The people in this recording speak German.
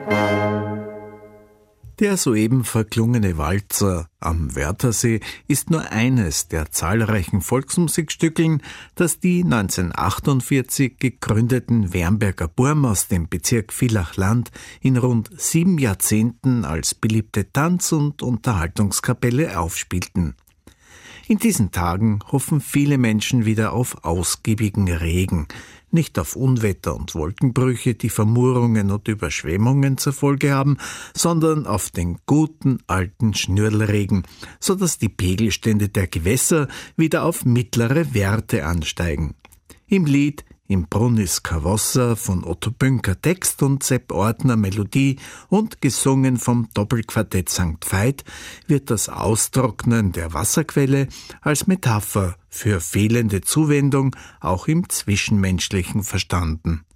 Der soeben verklungene Walzer am Wörthersee ist nur eines der zahlreichen Volksmusikstückeln, das die 1948 gegründeten Wernberger Burm aus dem Bezirk Villach-Land in rund 7 Jahrzehnten als beliebte Tanz- und Unterhaltungskapelle aufspielten. In diesen Tagen hoffen viele Menschen wieder auf ausgiebigen Regen, nicht auf Unwetter und Wolkenbrüche, die Vermurungen und Überschwemmungen zur Folge haben, sondern auf den guten alten Schnürlregen, sodass die Pegelstände der Gewässer wieder auf mittlere Werte ansteigen. Im Lied Im Brunn ist kein Wasser von Otto Bünker Text und Sepp Ortner Melodie und gesungen vom Doppelquartett St. Veit wird das Austrocknen der Wasserquelle als Metapher für fehlende Zuwendung auch im Zwischenmenschlichen verstanden.